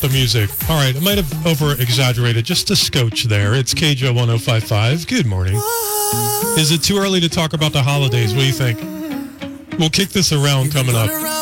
the music. All right, I might have over-exaggerated just a scotch there. It's KJO 105.5. Good morning. Is it too early to talk about the holidays? What do you think? We'll kick this around coming up.